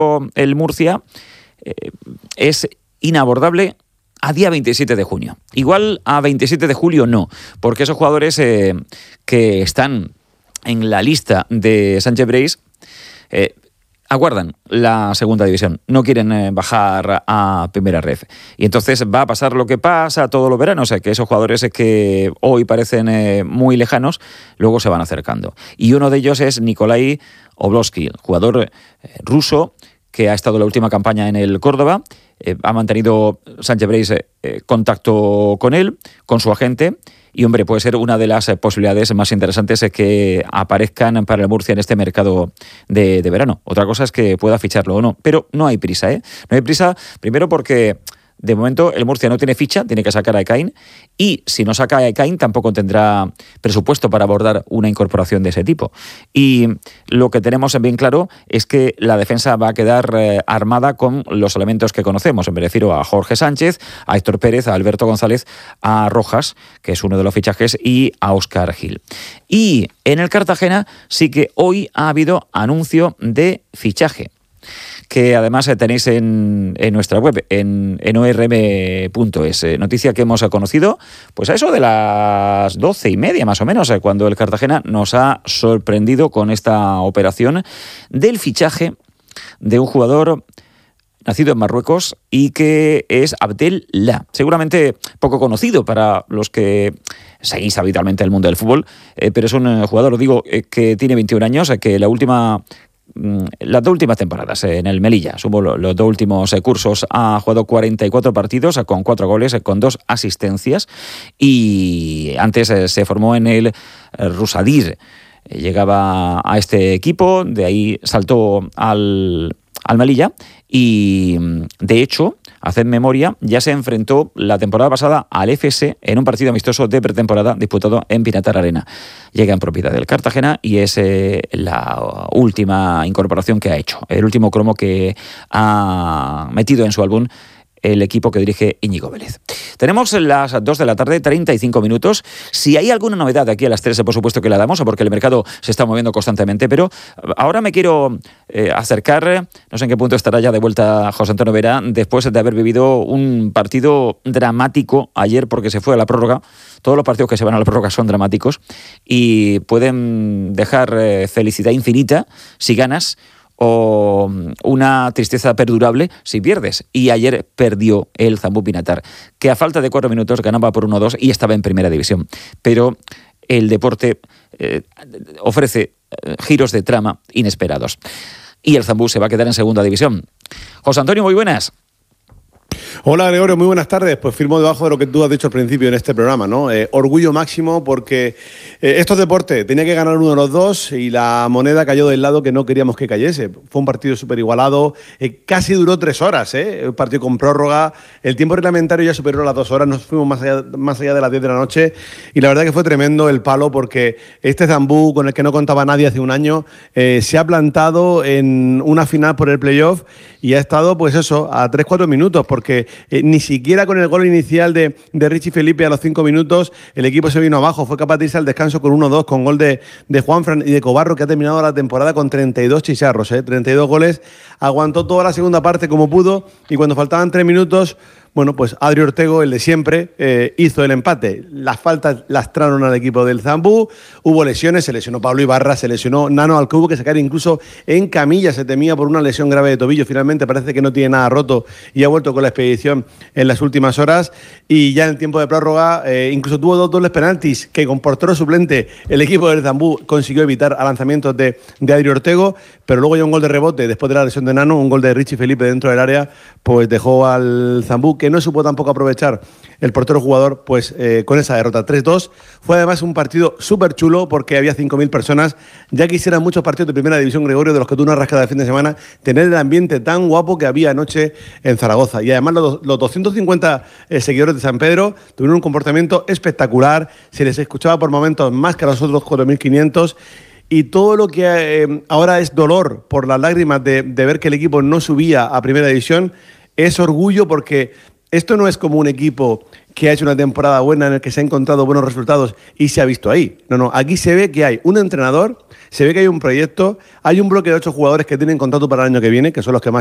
el Murcia es inabordable a día 27 de junio. Igual a 27 de julio no, porque esos jugadores que están en la lista de Sánchez Breis aguardan la segunda división, no quieren bajar a primera ref. Y entonces va a pasar lo que pasa todos los veranos, que esos jugadores que hoy parecen muy lejanos, luego se van acercando. Y uno de ellos es Nikolai Oblowski, jugador ruso que ha estado la última campaña en el Córdoba. Ha mantenido Sánchez Breis contacto con él, con su agente. Y, hombre, puede ser una de las posibilidades más interesantes que aparezcan para el Murcia en este mercado de verano. Otra cosa es que pueda ficharlo o no, pero no hay prisa, ¿eh? No hay prisa, primero porque de momento el Murcia no tiene ficha, tiene que sacar a Ekain, y si no saca a Ekain tampoco tendrá presupuesto para abordar una incorporación de ese tipo. Y lo que tenemos bien claro es que la defensa va a quedar armada con los elementos que conocemos. Me refiero a Jorge Sánchez, a Héctor Pérez, a Alberto González, a Rojas, que es uno de los fichajes, y a Óscar Gil. Y en el Cartagena sí que hoy ha habido anuncio de fichaje, que además tenéis en nuestra web, en orm.es. Noticia que hemos conocido pues a eso de las 12:30 más o menos, cuando el Cartagena nos ha sorprendido con esta operación del fichaje de un jugador nacido en Marruecos y que es Abdel La. Seguramente poco conocido para los que seguís habitualmente el mundo del fútbol, pero es un jugador, digo, que tiene 21 años, que las dos últimas temporadas en el Melilla, sumo los dos últimos cursos, ha jugado 44 partidos con 4 goles, con 2 asistencias, y antes se formó en el Rusadir. Llegaba a este equipo, de ahí saltó al Melilla y, de hecho, haced memoria, ya se enfrentó la temporada pasada al FC en un partido amistoso de pretemporada disputado en Pinatar Arena. Llega en propiedad del Cartagena y es la última incorporación que ha hecho, el último cromo que ha metido en su álbum el equipo que dirige Íñigo Vélez. Tenemos las 2 de la tarde, 35 minutos. Si hay alguna novedad aquí a las 3, por supuesto que la damos, porque el mercado se está moviendo constantemente, pero ahora me quiero acercar, no sé en qué punto estará ya de vuelta José Antonio Vera, después de haber vivido un partido dramático ayer, porque se fue a la prórroga. Todos los partidos que se van a la prórroga son dramáticos y pueden dejar felicidad infinita si ganas, o una tristeza perdurable si pierdes. Y ayer perdió el Zambú Pinatar, que a falta de 4 minutos ganaba por 1-2 y estaba en primera división. Pero el deporte ofrece giros de trama inesperados. Y el Zambú se va a quedar en segunda división. José Antonio, muy buenas. Hola Gregorio, muy buenas tardes. Pues firmo debajo de lo que tú has dicho al principio en este programa, ¿no? Orgullo máximo porque esto es deporte, tenía que ganar uno de los dos y la moneda cayó del lado que no queríamos que cayese. Fue un partido súper igualado, casi duró 3 horas, un partido con prórroga, el tiempo reglamentario ya superó las 2 horas, nos fuimos más allá de las 10 de la noche y la verdad que fue tremendo el palo porque este Zambú, con el que no contaba nadie hace un año, se ha plantado en una final por el playoff y ha estado, pues eso, a 3-4 minutos, porque ni siquiera con el gol inicial de Richie Felipe a los 5 minutos el equipo se vino abajo, fue capaz de irse al descanso con 1-2, con gol de Juanfran y de Cobarro, que ha terminado la temporada con 32 chicharros, 32 goles, aguantó toda la segunda parte como pudo y cuando faltaban 3 minutos, bueno, pues Adri Ortego, el de siempre, hizo el empate. Las faltas lastraron al equipo del Zambú, hubo lesiones, se lesionó Pablo Ibarra, se lesionó Nano, al que hubo que sacar incluso en camilla, se temía por una lesión grave de tobillo, finalmente parece que no tiene nada roto y ha vuelto con la expedición en las últimas horas y ya en el tiempo de prórroga incluso tuvo 2 dobles penaltis que con portero suplente el equipo del Zambú consiguió evitar a lanzamientos de Adri Ortego, pero luego ya un gol de rebote después de la lesión de Nano, un gol de Richie Felipe dentro del área, pues dejó al Zambú, que no supo tampoco aprovechar el portero jugador, pues con esa derrota 3-2. Fue además un partido súper chulo porque había 5.000 personas. Ya quisieran muchos partidos de primera división, Gregorio, de los que tú narras cada fin de semana, tener el ambiente tan guapo que había anoche en Zaragoza. Y además los 250 seguidores de San Pedro tuvieron un comportamiento espectacular, se les escuchaba por momentos más que a los otros 4.500. Y todo lo que ahora es dolor por las lágrimas de ver que el equipo no subía a primera división, es orgullo porque Esto no es como un equipo que ha hecho una temporada buena en el que se ha encontrado buenos resultados y se ha visto ahí. No, aquí se ve que hay un entrenador, se ve que hay un proyecto, hay un bloque de 8 jugadores que tienen contrato para el año que viene, que son los que más